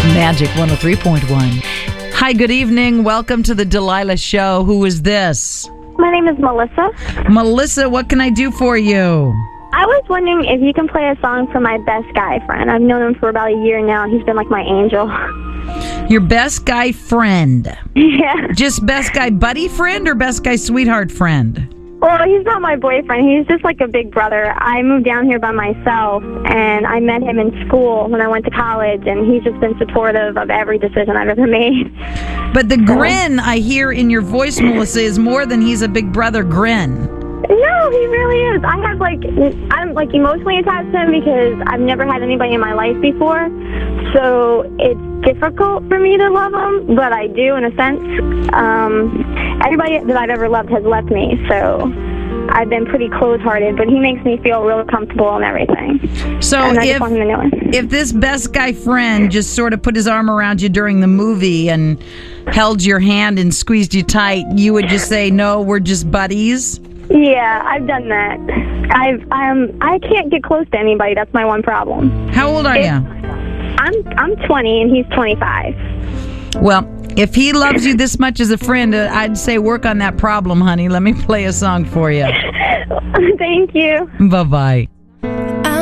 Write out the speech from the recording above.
Magic 103.1. Hi, good evening. Welcome to the Delilah Show. Who is this? My name is Melissa. Melissa, what can I do for you? I was wondering if you can play a song for my best guy friend. I've known him for about a year now. He's been like my angel. Your best guy friend. Yeah. Just best guy buddy friend or best guy sweetheart friend? Well, he's not my boyfriend. He's just like a big brother. I moved down here by myself, and I met him in school when I went to college, and he's just been supportive of every decision I've ever made. But the grin I hear in your voice, Melissa, is more than he's a big brother grin. No, he really is. I'm emotionally attached to him because I've never had anybody in my life before. So it's difficult for me to love him, but I do in a sense. Everybody that I've ever loved has left me, so I've been pretty close-hearted, but he makes me feel real comfortable and everything. So and I just want him to know it. If this best guy friend just sort of put his arm around you during the movie and held your hand and squeezed you tight, you would just say, no, we're just buddies? Yeah, I've done that. I can't get close to anybody. That's my one problem. How old are you? I'm 20 and he's 25. Well, if he loves you this much as a friend, I'd say work on that problem, honey. Let me play a song for you. Thank you. Bye-bye.